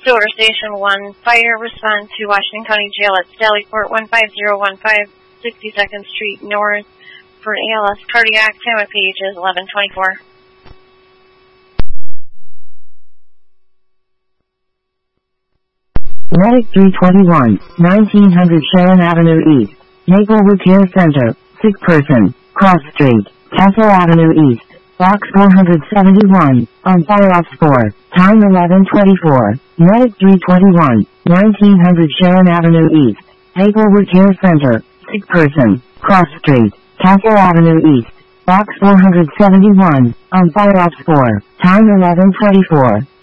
Silver Station 1, fire respond to Washington County Jail at Sallyport 15015, 62nd Street North for ALS cardiac. Time of page is 11:24. Medic 321, 1900 Sharon Avenue East, Maplewood Care Center, sick person, Cross Street, Castle Avenue East, Box 471, on fire off score, time 11:24. Medic 321, 1900 Sharon Avenue East, Maplewood Care Center, sick person, Cross Street, Castle Avenue East, Box 471, on fire off score, time 11:24.